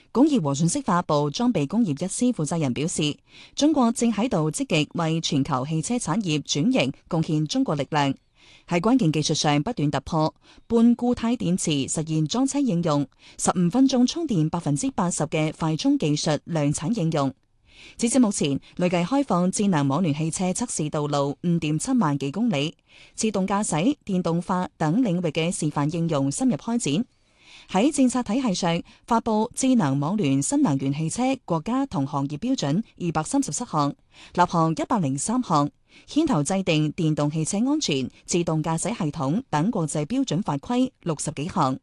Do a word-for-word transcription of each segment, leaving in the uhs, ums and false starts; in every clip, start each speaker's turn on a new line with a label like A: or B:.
A: 工業和信息化部裝備工業一司負責人表示，中國正喺度積極為全球汽車產業轉型貢獻中國力量，喺關鍵技術上不斷突破，半固態電池實現裝車應用，十五分鐘充電百分之八十嘅快充技術量產應用。截至目前，累計開放智能網聯汽車測試道路五點七萬幾公里，自動駕駛、電動化等領域嘅示範應用深入開展。喺政策體系上，發布智能網聯新能源汽車國家同行業標準二百三十七項，立項一百零三項，牽頭制定電動汽車安全、自動駕駛系統等國際標準法規六十幾項。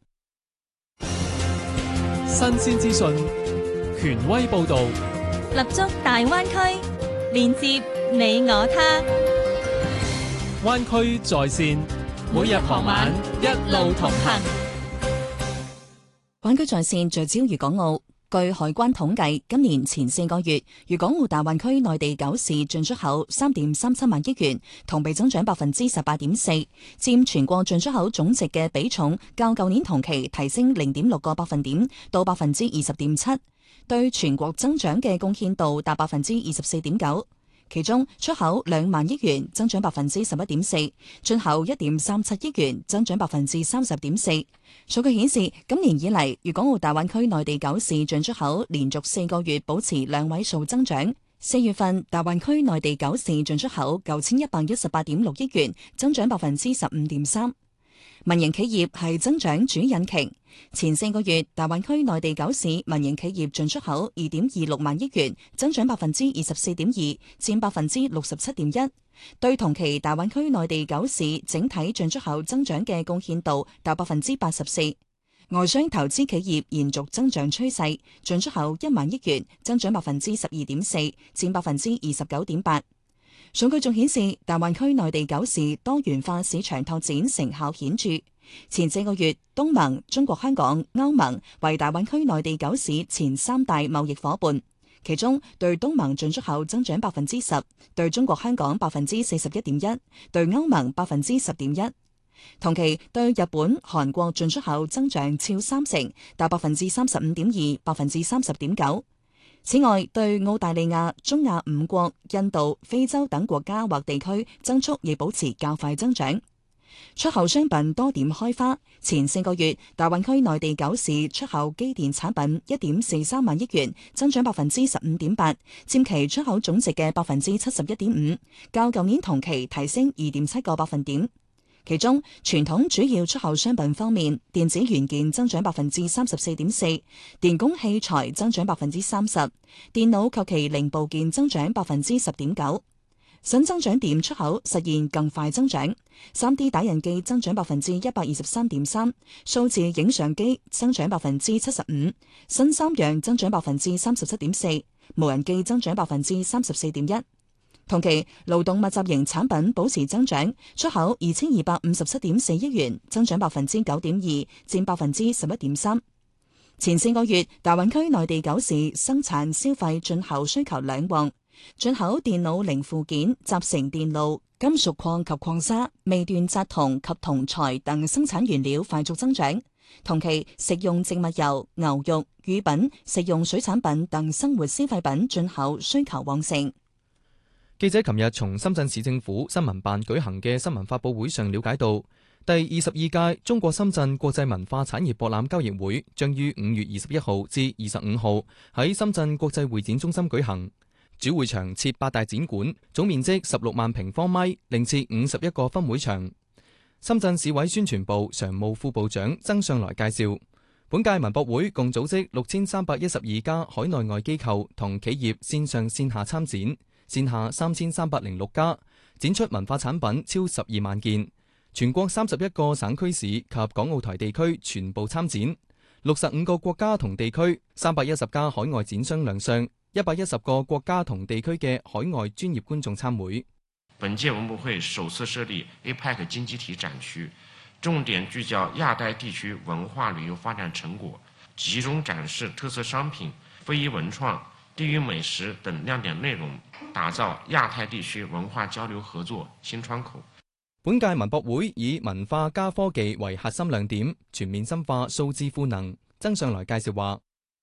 B: 新鮮資訊，權威報導。
C: 立足大灣區，連接你我他。
B: 灣區在線，每日傍晚一路同行。
A: 灣區在線聚焦粵港澳。據海關統計，今年前四個月，粵港澳大灣區內地九市進出口三點三七萬億元，同比增長百分之十八點四，佔全國進出口總值嘅比重較舊年同期提升零點六個百分點到百分之二十點七，對全國增長嘅貢獻度達百分之二十四點九。其中出口兩萬億元，增長百分之十一點四；進口一點三七億元，增長百分之三十點四。數據顯示，今年以嚟，粵港澳大灣區內地九市進出口連續四個月保持兩位數增長。四月份，大灣區內地九市進出口九千一百一十八點六億元，增長百分之十五點三。民營企業係增長主引擎。前四個月，大灣區內地九市民營企業進出口二點二六萬億元，增長百分之二十四點二，佔百分之六十七點一。對同期大灣區內地九市整體進出口增長嘅貢獻度達百分之八十四。外商投資企業延續增長趨勢，進出口一萬億元，增長百分之十二點四，佔百分之二十九點八。數據仲顯示，大灣區內地九市多元化市場拓展成效顯著。前四個月，東盟、中國香港、歐盟為大灣區內地九市前三大貿易夥伴，其中對東盟進出口增長百分之十，對中國香港百分之四十一點一，對歐盟百分之十點一。同期對日本、韓國進出口增長超三成，達百分之三十五點二、百分之三十點九。此外，對澳大利亞、中亞五國、印度、非洲等國家或地區增速亦保持較快增長。出口商品多點開花，前四個月，大灣區內地九市出口機電產品一點四三萬億元，增長百分之十五點八，佔其出口總值嘅百分之七十一點五，較舊年同期提升二點七個百分點。其中，傳統主要出口商品方面，電子元件增長百分之三十四點四，電工器材增長百分之三十，電腦及其零部件增長百分之十點九。新增長點出口實現更快增長，三 D 打印機增長百分之一百二十三點三，數字影相機增長百分之七十五，新三樣增長百分之三十七點四，無人機增長百分之三十四點一。同期，勞動密集型產品保持增長，出口二千二百五十七點四億元，增長百分之九點二，佔百分之十一點三。前四個月，大灣區內地九市生產、消費、進口需求兩旺，進口電腦零附件、集成電路、金屬礦及礦砂、微斷紮銅及銅材等生產原料快速增長。同期，食用植物油、牛肉、乳品、食用水產品等生活消費品進口需求旺盛。
D: 記者琴日從深圳市政府新聞辦舉行嘅新聞發佈會上了解到，第二十二屆中國深圳國際文化產業博覽交易會將於五月二十一號至二十五號喺深圳國際會展中心舉行。主會場設八大展館，總面積十六萬平方米，另設五十一個分會場。深圳市委宣傳部常務副部長曾上來介紹，本屆文博會共組織六千三百一十二家海內外機構同企業線上線下參展。線下三千三百零六家，展出文化產品超十二萬件，全國三十一個省區市及港澳台地區全部參展，六十五個國家同地區，三百一十家海外展商亮相，一百一十個國家同地區嘅海外專業觀眾參會。
E: 本屆文博會首次設立 A P E C 經濟體展區，重點聚焦亞太地區文化旅遊發展成果，集中展示特色商品、非遺文創、地域美食等亮點內容，打造亞太地區文化交流合作新窗口。
D: 本屆文博會以文化加科技為核心亮點，全面深化數字賦能。曾上來介紹話，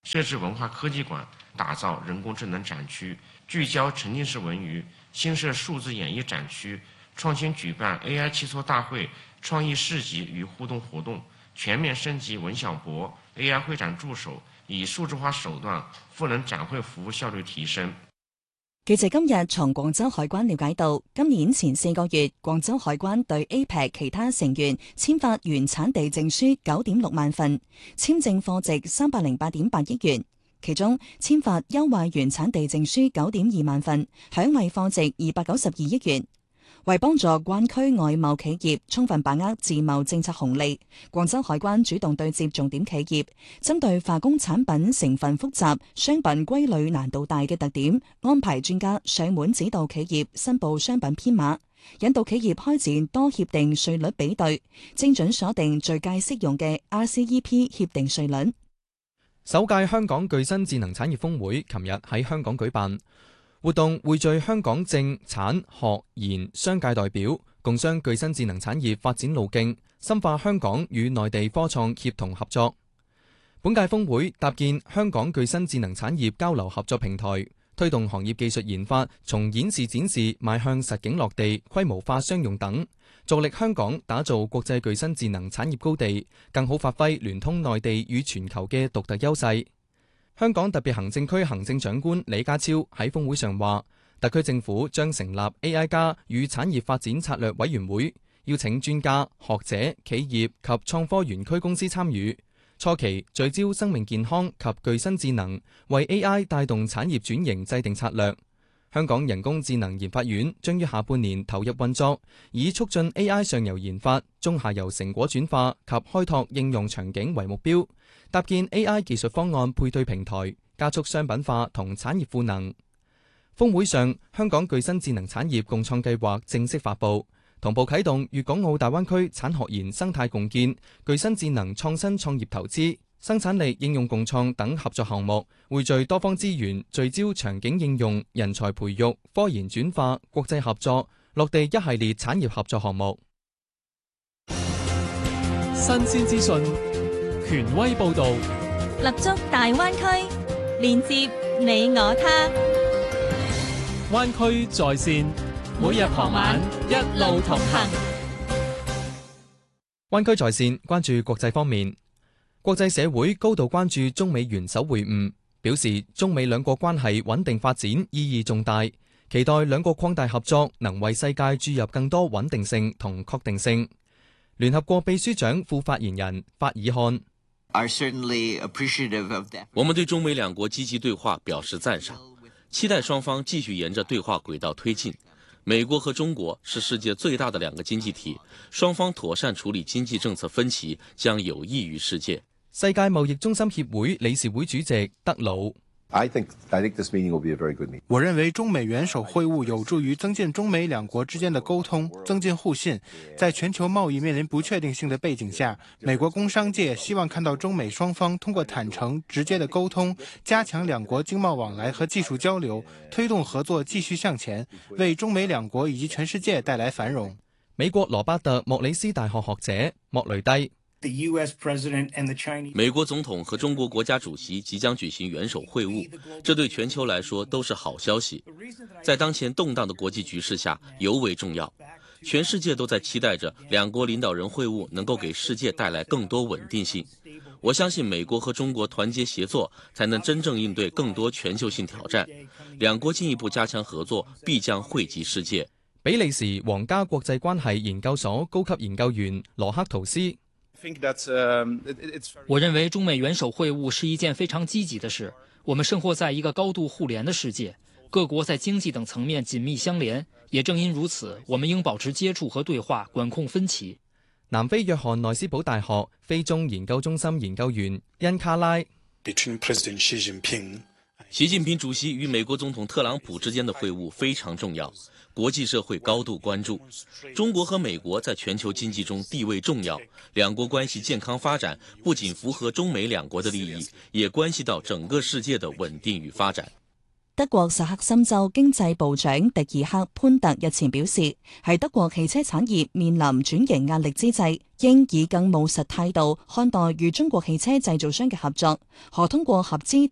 E: 设置文化科技馆，打造人工智能展区，聚焦沉浸式文娱，新设数字演艺展区，创新举办 A I 切磋大会、创意市集与互动活动，全面升级文小博、A I 會展助手，以數字化手段賦能展會服務效率提升。
A: 記者今日從廣州海關了解到，今年前四個月，廣州海關對 A P E C 其他成員簽發原產地證書九點六萬份，簽證貨值三百零八點八億元。其中簽發優惠原產地證書九點二萬份，享惠貨值二百九十二億元。為幫助關區外貿企業充分把握自貿政策紅利，廣州海關主動對接重點企業，針對化工產品成分複雜、商品歸類難度大嘅特點，安排專家上門指導企業申報商品編碼，引導企業開展多協定稅率比對，精準鎖定最佳適用嘅 R C E P 協定稅率。
D: 首屆香港具新智能產業峰會琴日喺香港舉辦。活動匯聚香港政產學研商界代表，共商具新智能產業發展路徑，深化香港與內地科創協同合作。本屆峰會搭建香港具新智能產業交流合作平台，推動行業技術研發從演示展示邁向實景落地、規模化商用等，助力香港打造國際具新智能產業高地，更好發揮聯通內地與全球嘅獨特優勢。香港特別行政區行政長官李家超喺峰會上話，特區政府將成立 A I 加與產業發展策略委員會，邀請專家、學者、企業及創科園區公司參與。初期聚焦生命健康及具新智能，為 A I 帶動產業轉型制定策略。香港人工智能研發院將於下半年投入運作，以促進 A I 上游研發、中下游成果轉化及開拓應用場景為目標，搭建 A I 技術方案配對平台，加速商品化同產業賦能。峰會上，香港具新智能產業共創計劃正式發布，同步啟動粵港澳大灣區產學研生態共建、具新智能創新創業投資、生產力應用共創等合作項目，匯聚多方資源，聚焦場景應用、人才培育、科研轉化、國際合作，落地一系列產業合作項目。
B: 新鮮資訊，權威報導，
C: 立足大灣區，連接你我他。
B: 灣區在線，每日傍晚一路同行。
D: 灣區在線，關注國際方面。國際社會高度關注中美元首會晤，表示中美兩國關係穩定發展意義重大，期待兩國擴大合作，能為世界注入更多穩定性同確定性。聯合國秘書長副發言人法爾漢：
F: 我們對中美兩國積極對話表示讚賞，期待雙方繼續沿着對話軌道推進。美國和中國是世界最大的兩個經濟體，雙方妥善處理經濟政策分歧，將有益於世界。
D: 世界貿易中心協會理事會主席德魯：
G: I think, I think this meeting will be a very good meeting.
H: 我認為中美元首會晤有助於增進中美兩國之間的溝通，增進互信。在全球貿易面臨不確定性的背景下，美國工商界希望看到中美雙方通過坦誠直接的溝通，加強兩國經貿往來和技術交流，推動合作繼續向前，為中美兩國以及全世界帶來繁榮。
D: 美國羅伯特莫里斯大學學者莫雷蒂：
F: 美國總統和中國國家主席即將舉行元首會晤，這對全球來說都是好消息。在當前動盪的國際局勢下尤為重要，全世界都在期待着兩國領導人會晤能夠給世界帶來更多穩定性。我相信美國和中國團結協作，才能真正應對更多全球性挑戰。兩國進一步加強合作，必將惠及世界。
D: 比利時皇家國際關係研究所高級研究員羅克圖斯：
I: 我認為中美元首會晤是一件非常積極的事。我們生活在一個高度互聯的世界，各國在經濟等層面緊密相連。也正因如此，我們應保持接觸和對話，管控分歧。
D: 南非約翰內斯堡大學非中研究中心研究員恩卡拉：
F: 習近平主席與美國總統特朗普之間的會晤非常重要，國際社會高度關注。中國和美國在全球經濟中地位重要，兩國關係健康發展不僅符合中美兩國的利益，也關係到整個世界的穩定與發展。
A: 德國薩克森州經濟部長迪爾克潘特日前表示，喺德國汽車產業面臨轉型壓力之際，應以更務實態度看待與中國汽車製造商嘅合作，可通過合資